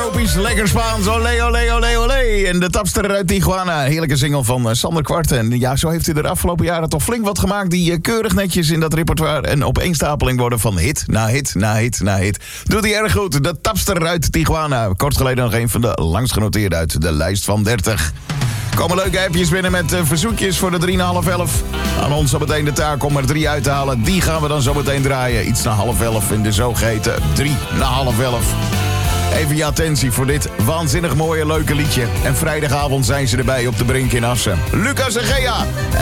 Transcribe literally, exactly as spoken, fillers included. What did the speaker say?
tropisch, lekker Spaans. Olé, olé, olé, olé. En de tapster uit Tijuana. Heerlijke single van uh, Sander Kwart. En ja, zo heeft hij er de afgelopen jaren toch flink wat gemaakt... die uh, keurig netjes in dat repertoire een opeenstapeling worden... van hit na hit na hit na hit. Doet hij erg goed. De tapster uit Tijuana. Kort geleden nog een van de langst genoteerde uit de lijst van dertig. Komen leuke appjes binnen met uh, verzoekjes voor de drie na half elf. Aan ons zo meteen de taak om er drie uit te halen. Die gaan we dan zo meteen draaien. Iets na half elf in de zogeheten drie na half elf. Even je attentie voor dit waanzinnig mooie leuke liedje. En vrijdagavond zijn ze erbij op de Brink in Assen. Lucas en Gea.